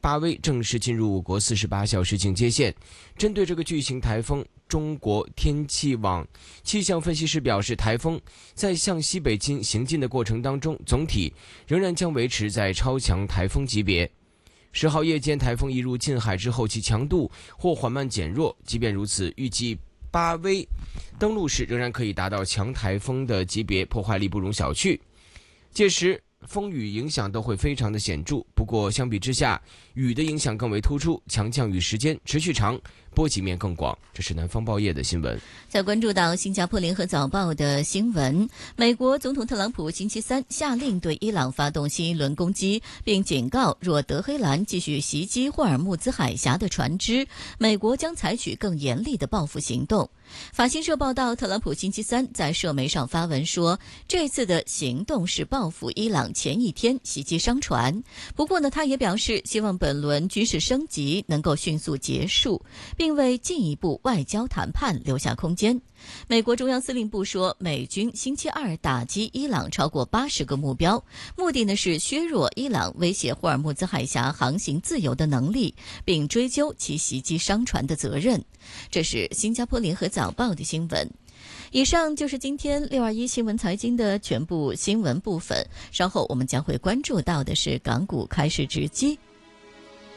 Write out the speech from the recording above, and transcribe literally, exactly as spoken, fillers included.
巴威正式进入我国四十八小时警戒线。针对这个巨型台风，中国天气网气象分析师表示，台风在向西北进行进的过程当中，总体仍然将维持在超强台风级别。十号夜间，台风一入近海之后，其强度或缓慢减弱。即便如此，预计巴威登陆时仍然可以达到强台风的级别，破坏力不容小觑。届时风雨影响都会非常的显著，不过相比之下，雨的影响更为突出，强降雨时间持续长，波及面更广。这是南方报业的新闻。 在关注到新加坡联合早报的新闻，美国总统特朗普星期三下令对伊朗发动新一轮攻击，并警告若德黑兰继续袭击霍尔木兹海峡的船只，美国将采取更严厉的报复行动。法新社报道，特朗普星期三在社媒上发文说，这次的行动是报复伊朗前一天袭击商船。不过呢，他也表示希望本轮军事升级能够迅速结束，并为进一步外交谈判留下空间。美国中央司令部说，美军星期二打击伊朗超过八十个目标，目的呢是削弱伊朗威胁霍尔木兹海峡航行自由的能力，并追究其袭击商船的责任。这是新加坡联合早报的新闻。以上就是今天六二一新闻财经的全部新闻部分，稍后我们将会关注到的是港股开市直击。